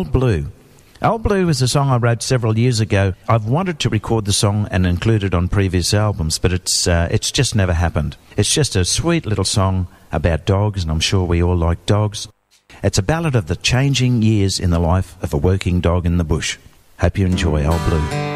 Old Blue. Old Blue is a song I wrote several years ago. I've wanted to record the song and include it on previous albums, but it's just never happened. It's just a sweet little song about dogs, and I'm sure we all like dogs. It's a ballad of the changing years in the life of a working dog in the bush. Hope you enjoy Old Blue.